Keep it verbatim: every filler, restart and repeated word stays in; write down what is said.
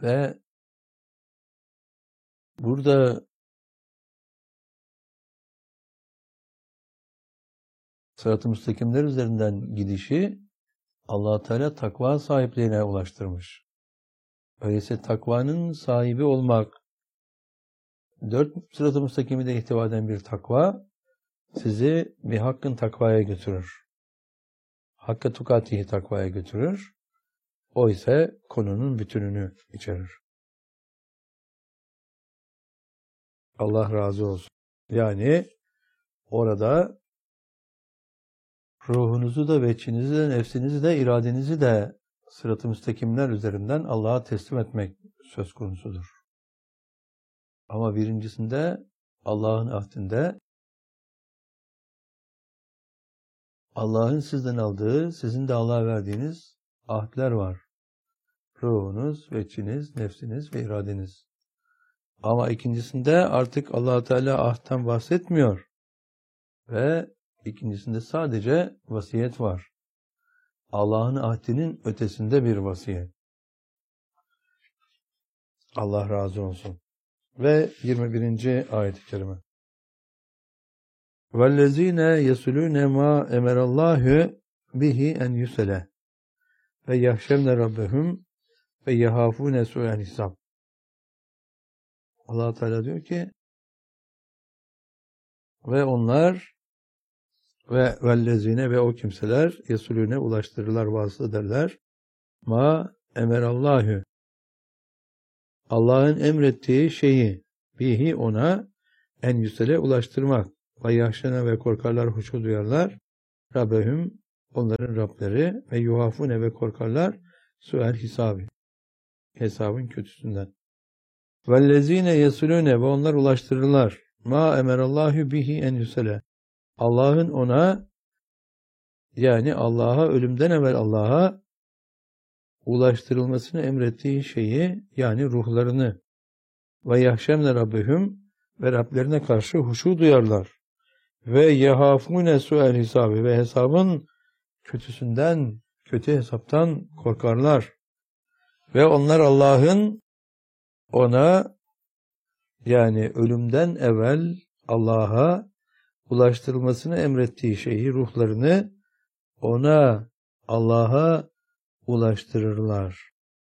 Ve burada sırat-ı müstakimler üzerinden gidişi Allah Teala takva sahiplerine ulaştırmış. Öyleyse takvanın sahibi olmak, dört sırat-ı müstakimi de ihtiva eden bir takva, sizi bir hakkın takvaya götürür. Hakka tukatihi takvaya götürür. O ise konunun bütününü içerir. Allah razı olsun. Yani orada ruhunuzu da, veçinizi de, nefsinizi de, iradenizi de sırat-ı müstakimler üzerinden Allah'a teslim etmek söz konusudur. Ama birincisinde Allah'ın ahdinde Allah'ın sizden aldığı, sizin de Allah'a verdiğiniz ahdler var. Ruhunuz, veçiniz, nefsiniz ve iradeniz. Ama ikincisinde artık Allah Teala ahdten bahsetmiyor. Ve ikincisinde sadece vasiyet var. Allah'ın ahdinin ötesinde bir vasiyet. Allah razı olsun. Ve yirmi birinci ayet-i kerime. وَالَّذ۪ينَ يَسُلُونَ مَا اَمَرَ اللّٰهُ بِهِ اَنْ يُسَلَ وَيَحْشَوْنَ رَبَّهُمْ وَيَهَافُونَ سُوءَ الْحِسَابِ. Allah Teala diyor ki ve onlar ve vellezine ve o kimseler yesulüne ulaştırırlar, vasıl ederler. Ma emerallahu, Allah'ın emrettiği şeyi, bihi ona, en yüsele ulaştırmak. Ve yahşene ve korkarlar, huşu duyarlar. Rabbehum, onların Rableri, ve yuhafune ve korkarlar, suel hisabi, hesabın kötüsünden. Vellezine yesulüne ve onlar ulaştırırlar. Ma emerallahu bihi en yüsele, Allah'ın ona, yani Allah'a, ölümden evvel Allah'a ulaştırılmasını emrettiği şeyi, yani ruhlarını, ve yahşemle Rabbihum, ve Rablerine karşı huşu duyarlar. Ve yehafune su'el hesabı, ve hesabın kötüsünden, kötü hesaptan korkarlar. Ve onlar Allah'ın ona, yani ölümden evvel Allah'a ulaştırılmasını emrettiği şeyi, ruhlarını ona, Allah'a ulaştırırlar.